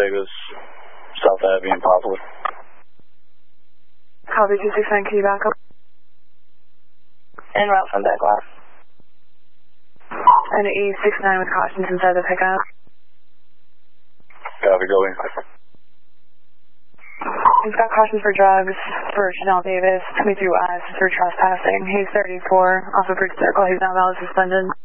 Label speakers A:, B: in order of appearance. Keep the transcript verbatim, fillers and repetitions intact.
A: Davis, South Avenue, and Poplar.
B: Copy two six nine, can you back up?
C: En route from back lot.
B: And E six nine with cautions inside the pickup.
A: Copy, go in.
B: He's got cautions for drugs for Chanel Davis, twenty-three West for trespassing. He's thirty-four off of Bridge Circle. He's now valid suspended.